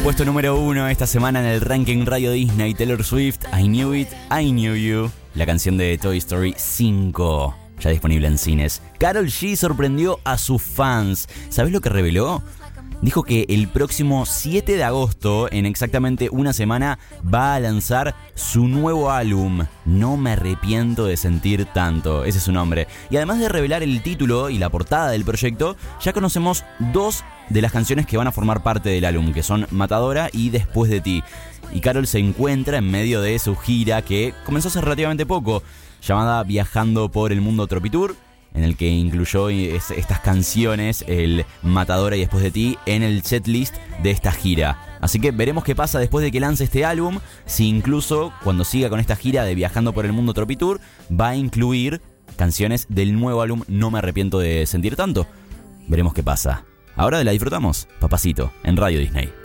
Puesto número 1 esta semana en el ranking Radio Disney, Taylor Swift, I Knew It, I Knew You, la canción de Toy Story 5, ya disponible en cines. Karol G sorprendió a sus fans. ¿Sabés lo que reveló? Dijo que el próximo 7 de agosto, en exactamente una semana, va a lanzar su nuevo álbum, No me arrepiento de sentir tanto. Ese es su nombre. Y además de revelar el título y la portada del proyecto, ya conocemos dos de las canciones que van a formar parte del álbum, que son Matadora y Después de ti. Y Karol se encuentra en medio de su gira que comenzó hace relativamente poco, llamada Viajando por el Mundo Tropitour, en el que incluyó estas canciones, el Matadora y Después de ti, en el setlist de esta gira. Así que veremos qué pasa después de que lance este álbum, si incluso cuando siga con esta gira de Viajando por el Mundo Tropitour va a incluir canciones del nuevo álbum No me arrepiento de sentir tanto. Veremos qué pasa. Ahora la disfrutamos, Papacito, en Radio Disney.